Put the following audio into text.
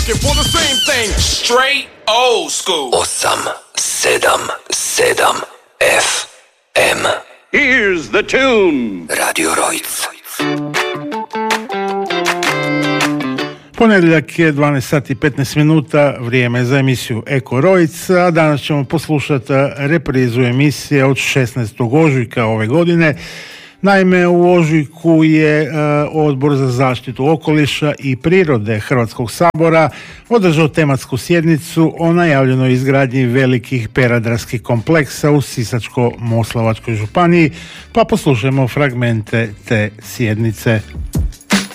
For the same thing. Straight old school. 877 FM. Here's the tune. Radio Rojc. Ponedjeljak je 12 sati 15 minuta, vrijeme za emisiju Eko Rojc, a danas ćemo poslušati reprizu emisije od 16. ožujka ove godine. Naime, u ožujku je Odbor za zaštitu okoliša i prirode Hrvatskog sabora održao tematsku sjednicu o najavljenoj izgradnji velikih peradarskih kompleksa u Sisačko-moslavačkoj županiji, pa poslušajmo fragmente te sjednice.